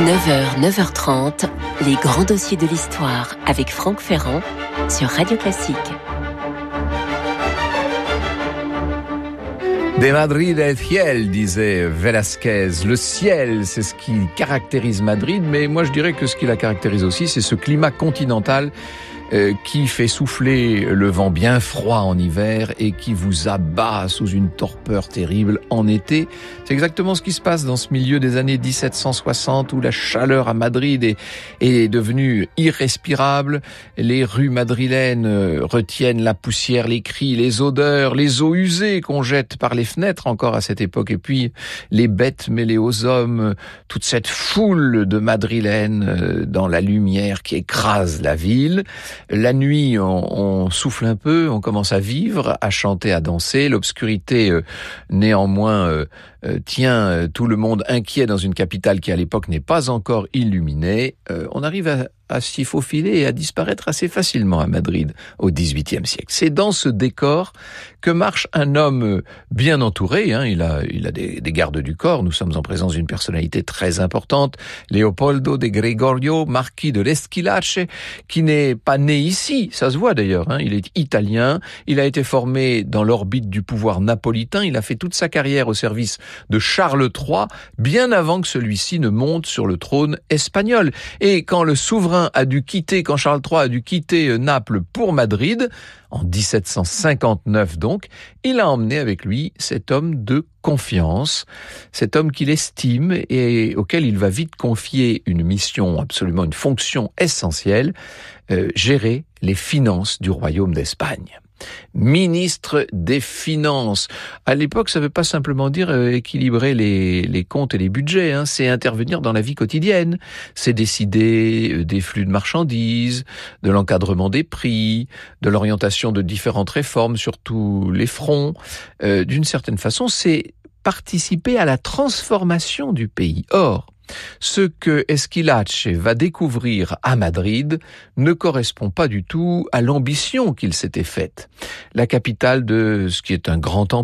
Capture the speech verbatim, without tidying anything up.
neuf heures, neuf heures trente, les grands dossiers de l'histoire avec Franck Ferrand sur Radio Classique. De Madrid el ciel, disait Velázquez. Le ciel, c'est ce qui caractérise Madrid, mais moi je dirais que ce qui la caractérise aussi, c'est ce climat continental euh, qui fait souffler le vent bien froid en hiver et qui vous abat sous une torpeur terrible en été. C'est exactement ce qui se passe dans ce milieu des années dix-sept cent soixante où la chaleur à Madrid est, est devenue irrespirable. Les rues madrilènes retiennent la poussière, les cris, les odeurs, les eaux usées qu'on jette par les fenêtres encore à cette époque, et puis les bêtes mêlées aux hommes, toute cette foule de madrilènes dans la lumière qui écrase la ville. La nuit, on, on souffle un peu, on commence à vivre, à chanter, à danser. L'obscurité, euh, néanmoins, euh, euh, tient euh, tout le monde inquiet dans une capitale qui, à l'époque, n'est pas encore illuminée. Euh, on arrive à à s'y faufiler et à disparaître assez facilement à Madrid au dix-huitième siècle. C'est dans ce décor que marche un homme bien entouré, hein, il a, il a des, des gardes du corps, nous sommes en présence d'une personnalité très importante, Leopoldo de Gregorio, marquis de l'Esquilache, qui n'est pas né ici, ça se voit d'ailleurs, hein, il est italien, il a été formé dans l'orbite du pouvoir napolitain, il a fait toute sa carrière au service de Charles trois, bien avant que celui-ci ne monte sur le trône espagnol. Et quand le souverain a dû quitter, quand Charles trois a dû quitter Naples pour Madrid, en dix-sept cent cinquante-neuf donc, il a emmené avec lui cet homme de confiance, cet homme qu'il estime et auquel il va vite confier une mission, absolument une fonction essentielle, euh, gérer les finances du royaume d'Espagne. Ministre des Finances. À l'époque, ça ne veut pas simplement dire euh, équilibrer les, les comptes et les budgets, hein, c'est intervenir dans la vie quotidienne, c'est décider euh, des flux de marchandises, de l'encadrement des prix, de l'orientation de différentes réformes sur tous les fronts. Euh, d'une certaine façon, c'est participer à la transformation du pays. Or, ce que Esquilache va découvrir à Madrid ne correspond pas du tout à l'ambition qu'il s'était faite. La capitale de ce qui est un grand empire,